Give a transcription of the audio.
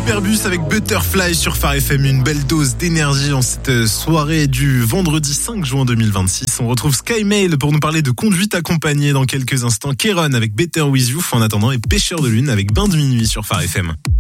Superbus avec Butterfly sur Phare FM, une belle dose d'énergie en cette soirée du vendredi 5 juin 2026. On retrouve Skymail pour nous parler de conduite accompagnée dans quelques instants. Kéron avec Better With You en attendant et Pêcheur de Lune avec Bain de minuit sur Phare FM.